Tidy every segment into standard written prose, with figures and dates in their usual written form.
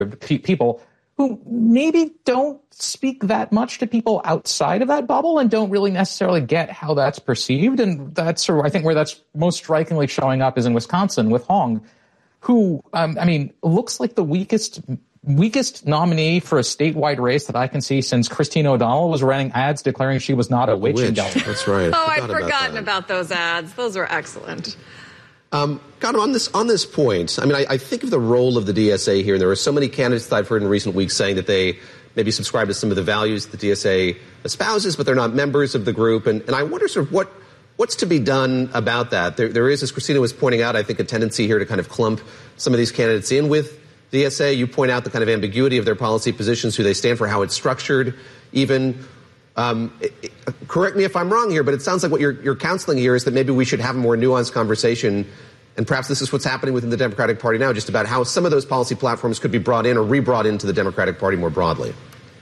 people who maybe don't speak that much to people outside of that bubble and don't really necessarily get how that's perceived. And that's sort of, I think, where that's most strikingly showing up is in Wisconsin with Hong, who, looks like the weakest nominee for a statewide race that I can see since Christine O'Donnell was running ads declaring she was not a witch. That's right. I'd forgotten about those ads. Those were excellent. Gautam, on this point, I think of the role of the DSA here, and there are so many candidates that I've heard in recent weeks saying that they maybe subscribe to some of the values the DSA espouses, but they're not members of the group. And I wonder sort of what's to be done about that. There is, as Christina was pointing out, I think a tendency here to kind of clump some of these candidates in with DSA. You point out the kind of ambiguity of their policy positions, who they stand for, how it's structured, even. Correct me if I'm wrong here, but it sounds like what you're counseling here is that maybe we should have a more nuanced conversation, and perhaps this is what's happening within the Democratic Party now, just about how some of those policy platforms could be brought in or re-brought into the Democratic Party more broadly.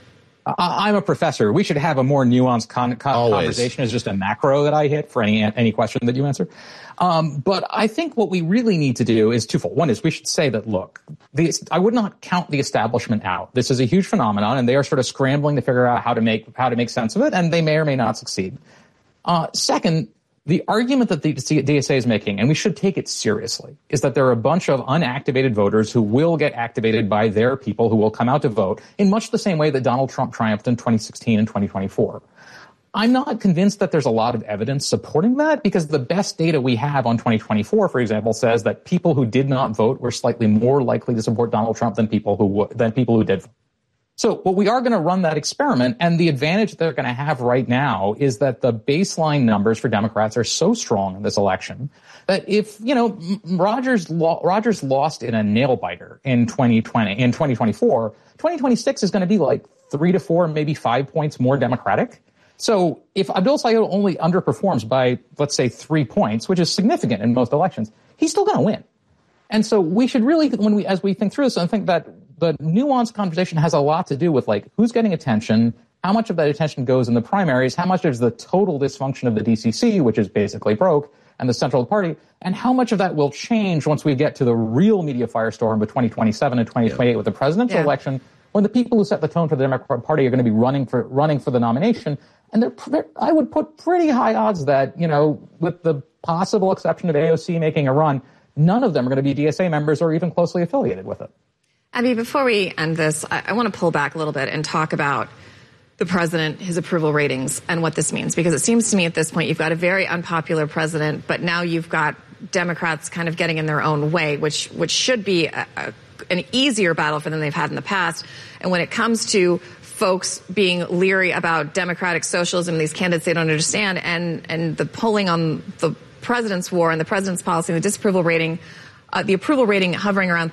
I'm a professor. We should have a more nuanced conversation as just a macro that I hit for any question that you answer. But I think what we really need to do is twofold. One is we should say that, look, I would not count the establishment out. This is a huge phenomenon, and they are sort of scrambling to figure out how to make sense of it, and they may or may not succeed. Second, the argument that the DSA is making, and we should take it seriously, is that there are a bunch of unactivated voters who will get activated by their people who will come out to vote in much the same way that Donald Trump triumphed in 2016 and 2024. I'm not convinced that there's a lot of evidence supporting that, because the best data we have on 2024, for example, says that people who did not vote were slightly more likely to support Donald Trump than people who did vote. So, but we are going to run that experiment, and the advantage they're going to have right now is that the baseline numbers for Democrats are so strong in this election that if, Rogers lost in a nail biter in 2024, 2026 is going to be like 3 to 4, maybe 5 points more Democratic. So if Abdul Sayed only underperforms by, let's say, 3 points, which is significant in most elections, he's still going to win. And so we should really, as we think through this, I think that the nuanced conversation has a lot to do with, like, who's getting attention, how much of that attention goes in the primaries, how much is the total dysfunction of the DCC, which is basically broke, and the central party, and how much of that will change once we get to the real media firestorm of 2027 and 2028 with the presidential election, when the people who set the tone for the Democratic Party are going to be running for the nomination. And I would put pretty high odds that, with the possible exception of AOC making a run, none of them are going to be DSA members or even closely affiliated with it. Abby, before we end this, I want to pull back a little bit and talk about the president, his approval ratings, and what this means. Because it seems to me at this point you've got a very unpopular president, but now you've got Democrats kind of getting in their own way, which should be an easier battle for them they've had in the past. And when it comes to folks being leery about democratic socialism, these candidates they don't understand, and the polling on the president's war and the president's policy and the disapproval rating, the approval rating hovering around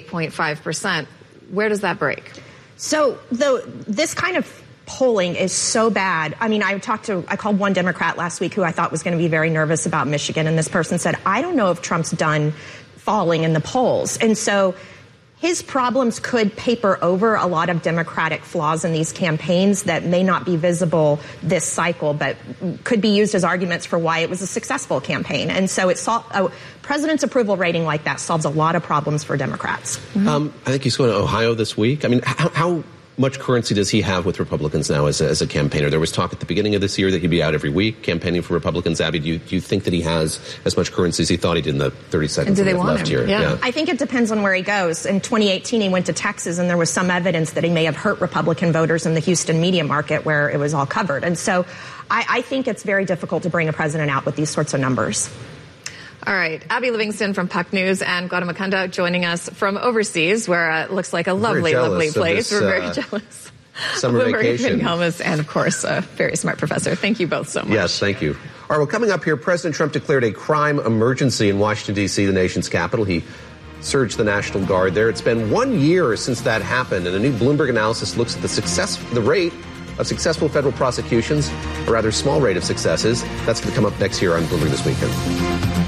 38.5%. Where does that break? So this kind of polling is so bad. I mean, I called one Democrat last week who I thought was going to be very nervous about Michigan. And this person said, I don't know if Trump's done falling in the polls. And so his problems could paper over a lot of Democratic flaws in these campaigns that may not be visible this cycle, but could be used as arguments for why it was a successful campaign. And so a president's approval rating like that solves a lot of problems for Democrats. I think he's going to Ohio this week. I mean, how much currency does he have with Republicans now as a campaigner? There was talk at the beginning of this year that he'd be out every week campaigning for Republicans. Abby, do you think that he has as much currency as he thought he did in the 30 seconds left here? Yeah. I think it depends on where he goes. In 2018, he went to Texas, and there was some evidence that he may have hurt Republican voters in the Houston media market where it was all covered. And so I think it's very difficult to bring a president out with these sorts of numbers. All right. Abby Livingston from Puck News and Gautam Mukunda joining us from overseas, where it looks like a lovely place. We're very jealous. Summer vacation. And, of course, a very smart professor. Thank you both so much. Yes, thank you. All right, well, coming up here, President Trump declared a crime emergency in Washington, D.C., the nation's capital. He surged the National Guard there. It's been 1 year since that happened, and a new Bloomberg analysis looks at the rate of successful federal prosecutions, a rather small rate of successes. That's going to come up next here on Bloomberg This Weekend.